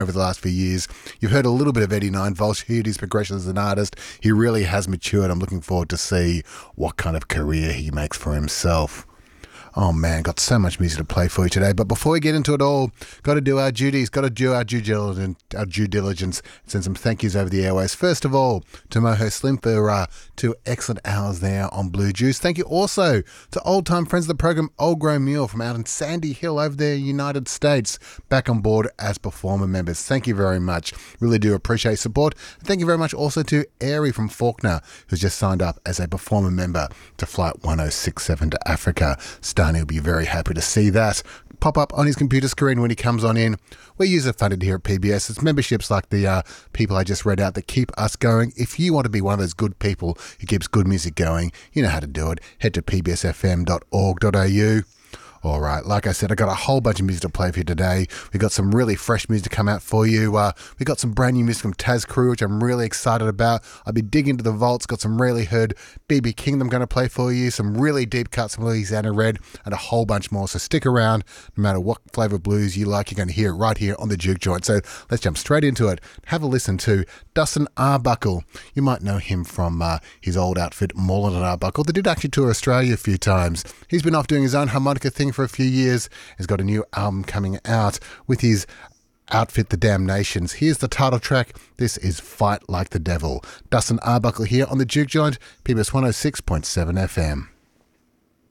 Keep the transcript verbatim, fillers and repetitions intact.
over the last few years. You've heard a little bit of Eddie Nine Volts, heard his progression as an artist. He really has matured. I'm looking forward to see what kind of career he makes for himself. Oh man, got so much music to play for you today. But before we get into it all, got to do our duties, got to do our due diligence, our due diligence, send some thank yous over the airways. First of all, to Moho Slim for uh, two excellent hours there on Blue Juice. Thank you also to old-time friends of the program, Old Grey Mule from out in Sandy Hill over there, United States, back on board as performer members. Thank you very much. Really do appreciate support. And thank you very much also to Airy from Faulkner, who's just signed up as a performer member to Flight one oh six seven to Africa. Stan will be very happy to see that pop up on his computer screen when he comes on in. We're user-funded here at P B S. It's memberships like the uh, people I just read out that keep us going. If you want to be one of those good people who keeps good music going, you know how to do it. Head to p b s f m dot org dot a u. All right, like I said, I got a whole bunch of music to play for you today. We got some really fresh music to come out for you. Uh, we got some brand new music from Taz Crew, which I'm really excited about. I'll be digging into the vaults. Got some rarely heard B B King I'm going to play for you. Some really deep cuts from Louisiana Red and a whole bunch more. So stick around. No matter what flavour of blues you like, you're going to hear it right here on the Juke Joint. So let's jump straight into it. Have a listen to Dustin Arbuckle. You might know him from uh, his old outfit, Moreland and Arbuckle. They did actually tour Australia a few times. He's been off doing his own harmonica thing for a few years. He's got a new album coming out with his outfit, The Damnations. Here's the title track. This is Fight Like the Devil. Dustin Arbuckle here on the Juke Joint, P B S one oh six point seven F M.